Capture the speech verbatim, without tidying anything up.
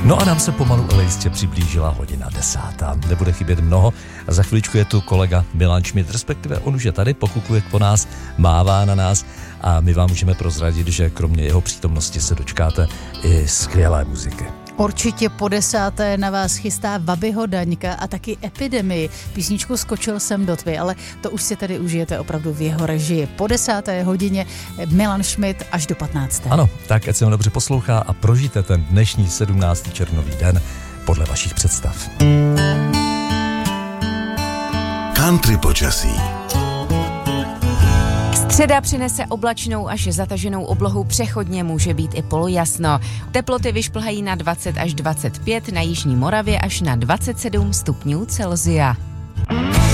No a nám se pomalu ale jistě přiblížila hodina desátá. Nebude chybět mnoho a za chviličku je tu kolega Milan Šmíd, respektive on už je tady, pokukuje po nás, mává na nás a my vám můžeme prozradit, že kromě jeho přítomnosti se dočkáte i skvělé muziky. Určitě po desáté na vás chystá Vabyho Daňka a taky Epidemii. Písničku Skočil jsem do tvy, ale to už si tady užijete opravdu v jeho režii. Po desáté hodině Milan Šmíd až do patnácté. Ano, tak ať se vám dobře poslouchá a prožijte ten dnešní sedmnáctý červnový den podle vašich představ. Country počasí. Středa přinese oblačnou až zataženou oblohu, přechodně může být i polojasno. Teploty vyšplhají na dvacet až dvacet pět, na jižní Moravě až na dvacet sedm stupňů Celsia.